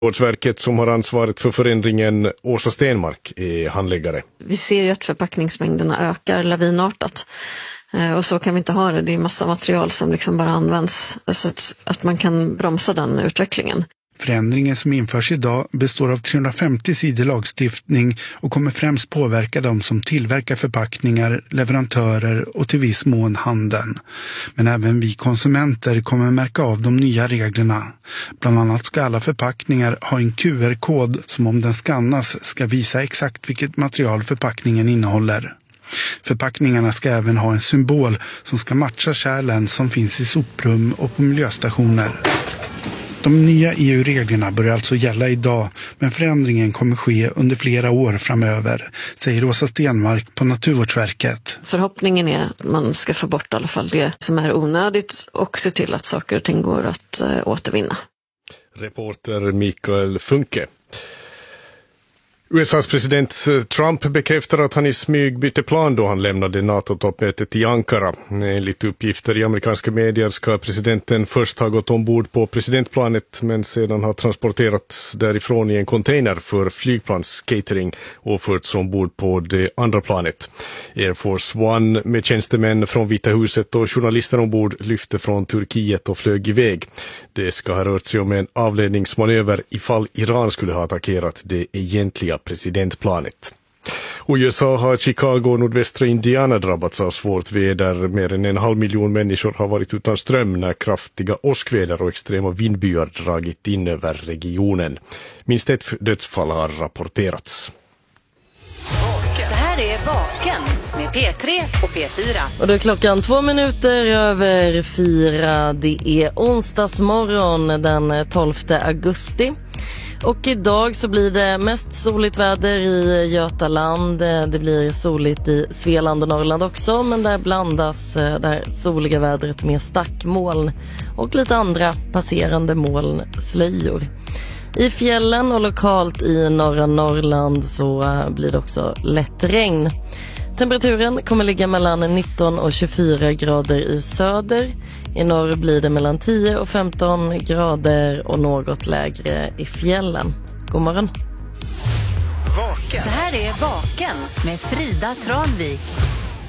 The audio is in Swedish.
Naturvårdsverket som har ansvaret för förändringen, Åsa Stenmark, är handläggare. Vi ser ju att förpackningsmängderna ökar lavinartat. Och så kan vi inte ha det. Det är massa material som liksom bara används så att man kan bromsa den utvecklingen. Förändringen som införs idag består av 350 sidor lagstiftning och kommer främst påverka de som tillverkar förpackningar, leverantörer och till viss mån handeln. Men även vi konsumenter kommer märka av de nya reglerna. Bland annat ska alla förpackningar ha en QR-kod som om den skannas ska visa exakt vilket material förpackningen innehåller. Förpackningarna ska även ha en symbol som ska matcha kärlen som finns i soprum och på miljöstationer. De nya EU-reglerna börjar alltså gälla idag, men förändringen kommer ske under flera år framöver, säger Åsa Stenmark på Naturvårdsverket. Förhoppningen är att man ska få bort i alla fall det som är onödigt och se till att saker och ting går att återvinna. Reporter Mikael Funke. USAs president Trump bekräftar att han i smyg bytte plan då han lämnade NATO-toppmötet i Ankara. Enligt uppgifter i amerikanska medier ska presidenten först ha gått ombord på presidentplanet men sedan ha transporterats därifrån i en container för flygplanscatering och förts ombord på det andra planet. Air Force One med tjänstemän från Vita huset och journalister ombord lyfte från Turkiet och flög iväg. Det ska ha rört sig om en avledningsmanöver ifall Iran skulle ha attackerat det egentliga presidentplanet. Och i USA har Chicago och nordvästra Indiana drabbats av svårt väder. Mer än 500 000 människor har varit utan ström när kraftiga åskväder och extrema vindbyar dragit in över regionen. Minst ett dödsfall har rapporterats. Det här är Vaken med P3 och P4. Och då är klockan 4:02. Det är onsdagsmorgon den 12 augusti. Och idag så blir det mest soligt väder i Götaland. Det blir soligt i Svealand och Norrland också, men där blandas det soliga vädret med stackmoln och lite andra passerande molnslöjor. I fjällen och lokalt i norra Norrland så blir det också lätt regn. Temperaturen kommer ligga mellan 19 och 24 grader i söder. I norr blir det mellan 10 och 15 grader och något lägre i fjällen. God morgon. Det här är Vaken med Frida Tranvik.